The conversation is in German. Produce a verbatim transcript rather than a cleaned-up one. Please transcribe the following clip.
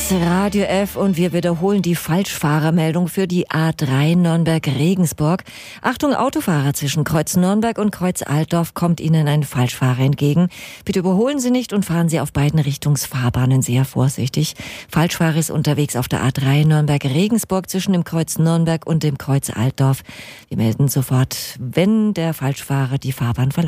ist Radio F und wir wiederholen die Falschfahrermeldung für die A drei Nürnberg-Regensburg. Achtung, Autofahrer, zwischen Kreuz Nürnberg und Kreuz Altdorf kommt Ihnen ein Falschfahrer entgegen. Bitte überholen Sie nicht und fahren Sie auf beiden Richtungsfahrbahnen sehr vorsichtig. Falschfahrer ist unterwegs auf der A drei Nürnberg-Regensburg zwischen dem Kreuz Nürnberg und dem Kreuz Altdorf. Wir melden sofort, wenn der Falschfahrer die Fahrbahn verlässt.